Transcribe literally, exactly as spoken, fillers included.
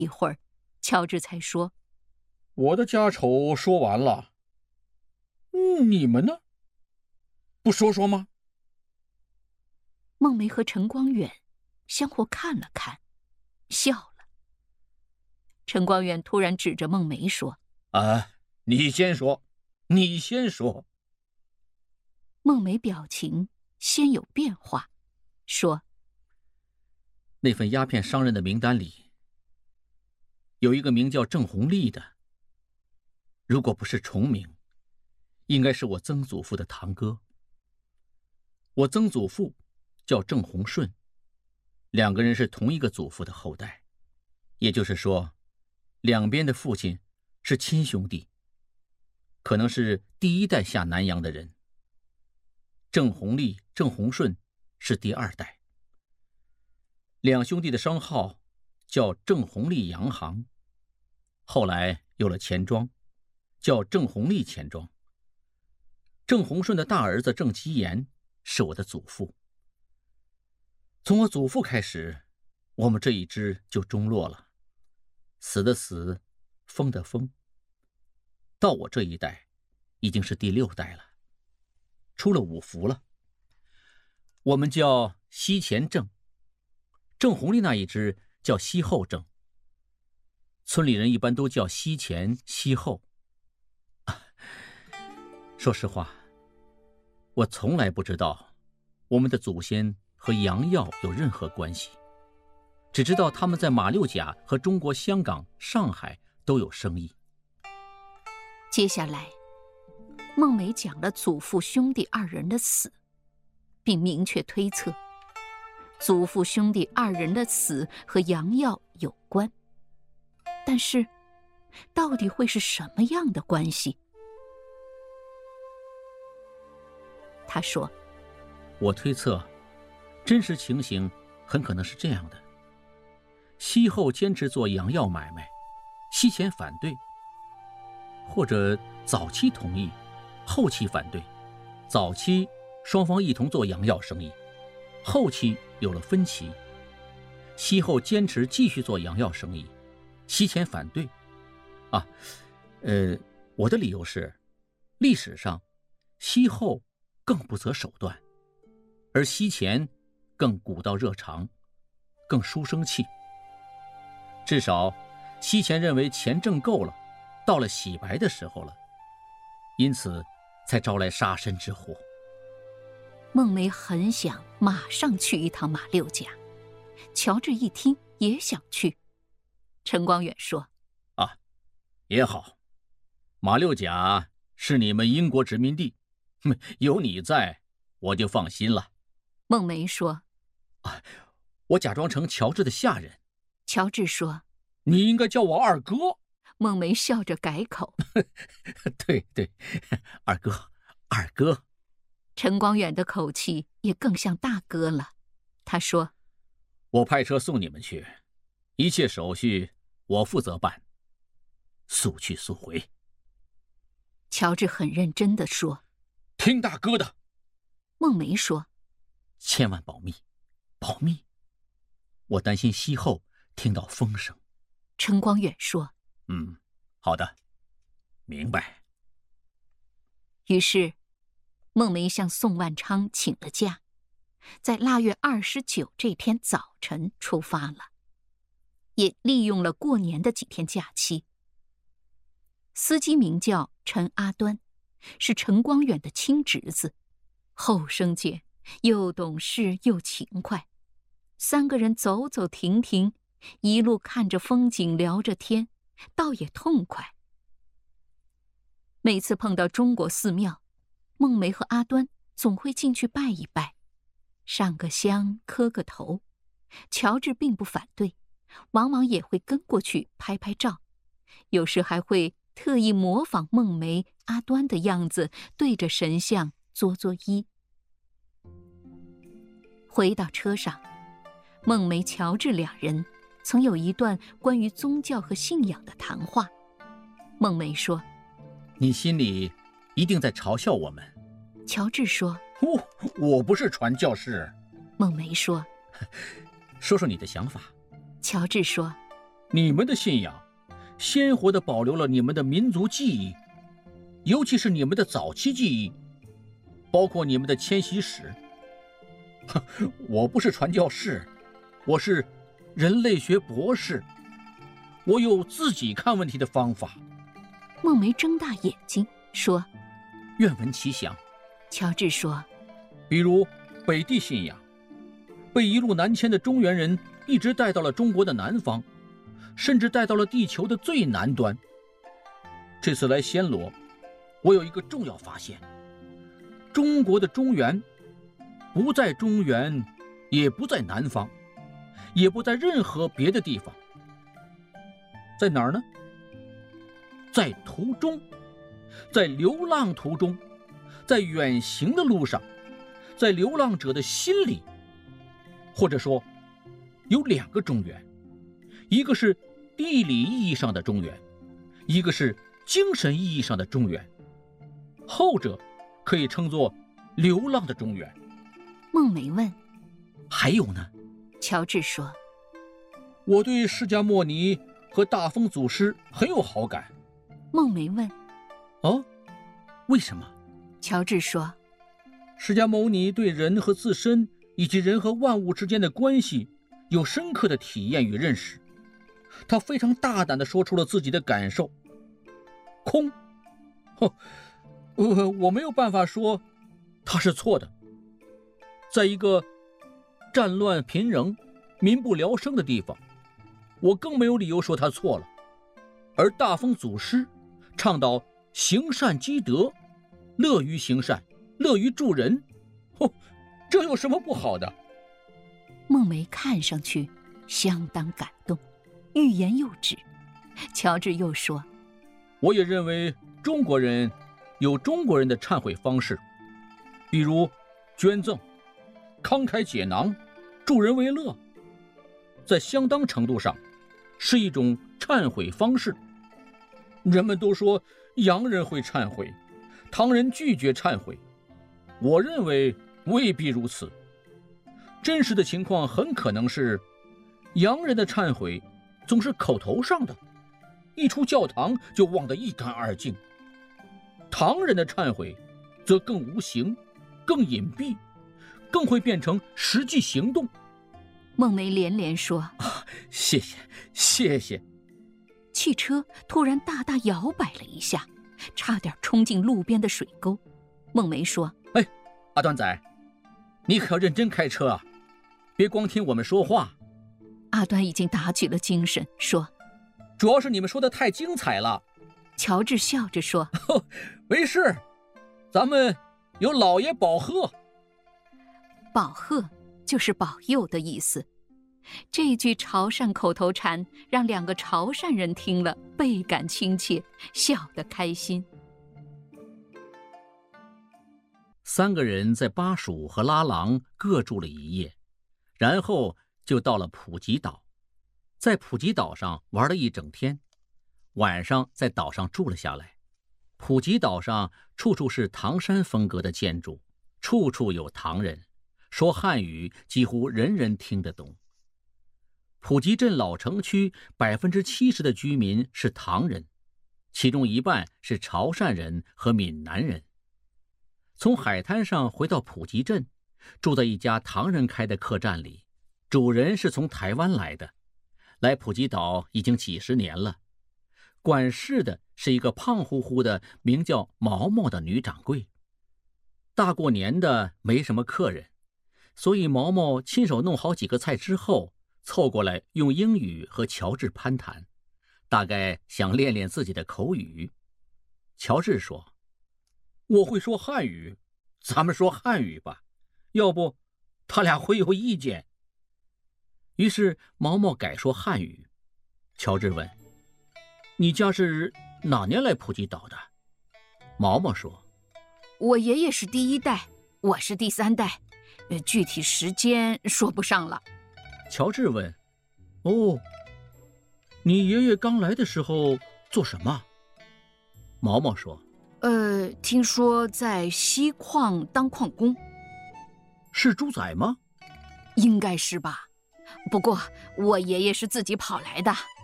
一会儿，乔治才说：“ 我的家丑说完了。嗯，你们呢？不说说吗？” 孟梅和陈光远相互看了看，笑了。陈光远突然指着孟梅说：“ 啊，你先说，你先说。” 孟梅表情先有变化，说：“ 那份鸦片商人的名单里，有一个名叫郑红利的。如果不是重名，应该是我曾祖父的堂哥。我曾祖父叫郑洪顺，两个人是同一个祖父的后代，也就是说，两边的父亲是亲兄弟，可能是第一代下南洋的人。郑红利、郑洪顺是第二代。两兄弟的商号叫郑红利洋行，后来有了钱庄，叫郑红利钱庄。郑洪顺的大儿子郑基言是我的祖父。从我祖父开始，我们这一支就中落了，死的死，疯的疯。到我这一代，已经是第六代了，出了五福了。我们叫西前郑，郑红利那一支叫西后郑。村里人一般都叫西前、西后。说实话，我从来不知道我们的祖先和洋药有任何关系，只知道他们在马六甲和中国香港、上海都有生意。 接下来，孟梅讲了祖父兄弟二人的死，并明确推测，祖父兄弟二人的死和洋药有关。但是，到底会是什么样的关系？他说：“ 我推测，真实情形很可能是这样的：西后坚持做洋药买卖，西前反对，或者早期同意，后期反对。早期双方一同做洋药生意，后期有了分歧，西后坚持继续做洋药生意，西前反对。啊，呃，我的理由是，历史上西后更不择手段，而西前更古道热肠，更书生气。至少西前认为钱挣够了，到了洗白的时候了，因此才招来杀身之祸。” 孟梅很想马上去一趟马六甲，乔治一听也想去。陈光远说：“ 啊，也好，马六甲是你们英国殖民地，有你在，我就放心了。” 孟梅说：“ 啊，我假装成乔治的下人。” 乔治说：“ 你应该叫我二哥。” 孟梅笑着改口：“ 对对，二哥，二哥。” 陈光远的口气也更像大哥了。他说：“ 我派车送你们去，一切手续我负责办，速去速回。” 乔治很认真地说：“ 听大哥的。” 孟梅说：“ 千万保密，保密。我担心西后听到风声。” 陈光远说：“ 嗯，好的，明白。” 于是孟梅向宋万昌请了假，在腊月二十九这天早晨出发了，也利用了过年的几天假期。司机名叫陈阿端，是陈光远的亲侄子，后生界，又懂事又勤快。三个人走走停停，一路看着风景，聊着天，倒也痛快。每次碰到中国寺庙，孟梅和阿端总会进去拜一拜，上个香，磕个头。乔治并不反对，往往也会跟过去拍拍照，有时还会特意模仿孟梅、阿端的样子，对着神像作作揖。回到车上，孟梅、乔治两人曾有一段关于宗教和信仰的谈话。孟梅说：“ 你心里一定在嘲笑我们。” 乔治说：“ 哦，我不是传教士。” 孟梅说：“ 说说你的想法。” 乔治说：“ 你们的信仰鲜活地保留了你们的民族记忆，尤其是你们的早期记忆，包括你们的迁徙史。我不是传教士，我是人类学博士，我有自己看问题的方法。 孟梅睁大眼睛说： 愿闻其详。 乔治说： 比如北地信仰，被一路南迁的中原人一直带到了中国的南方，甚至带到了地球的最南端。这次来暹罗，我有一个重要发现：中国的中原不在中原，也不在南方，也不在任何别的地方。在哪儿呢？在途中，在流浪途中，在远行的路上，在流浪者的心里。或者说，有两个中原，一个是地理意义上的中原，一个是精神意义上的中原。后者可以称作流浪的中原。 孟梅问： 还有呢？ 乔治说： 我对释迦牟尼和大风祖师很有好感。 孟梅问： 哦，为什么？ 乔治说： 释迦牟尼对人和自身以及人和万物之间的关系有深刻的体验与认识。他非常大胆地说出了自己的感受。空，呵，呃，我没有办法说他是错的。在一个战乱频仍、民不聊生的地方，我更没有理由说他错了。而大风祖师倡导行善积德，乐于行善，乐于助人，哦，这有什么不好的？ 孟梅看上去相当感动，欲言又止。乔治又说： 我也认为中国人有中国人的忏悔方式，比如捐赠、慷慨解囊、助人为乐，在相当程度上是一种忏悔方式。人们都说洋人会忏悔，唐人拒绝忏悔，我认为未必如此。真实的情况很可能是，洋人的忏悔总是口头上的，一出教堂就忘得一干二净；唐人的忏悔则更无形、更隐蔽，更会变成实际行动。 孟梅连连说： 啊，谢谢，谢谢。 汽车突然大大摇摆了一下，差点冲进路边的水沟。孟梅说： 哎，阿端仔，你可要认真开车啊，别光听我们说话。 阿端已经打起了精神，说： 主要是你们说的太精彩了。 乔治笑着说： 没事，咱们有老爷保贺。 保贺就是保佑的意思。这句潮汕口头禅让两个潮汕人听了倍感亲切，笑得开心。 三个人在巴蜀和拉郎各住了一夜，然后就到了普吉岛，在普吉岛上玩了一整天，晚上在岛上住了下来。普吉岛上处处是唐山风格的建筑，处处有唐人，说汉语几乎人人听得懂。普吉镇老城区百分之七十的居民是唐人，其中一半是潮汕人和闽南人。从海滩上回到普吉镇，住在一家唐人开的客栈里，主人是从台湾来的，来普吉岛已经几十年了。管事的是一个胖乎乎的名叫毛毛的女掌柜。大过年的没什么客人，所以毛毛亲手弄好几个菜之后，凑过来用英语和乔治攀谈，大概想练练自己的口语。乔治说：我会说汉语，咱们说汉语吧，要不他俩会有意见。于是毛毛改说汉语。乔治问：你家是哪年来普吉岛的？毛毛说： 我爷爷是第一代，我是第三代，具体时间说不上了。 乔治问：哦，你爷爷刚来的时候做什么？毛毛说： 呃，听说在锡矿当矿工。 是猪仔吗？ 应该是吧，不过我爷爷是自己跑来的。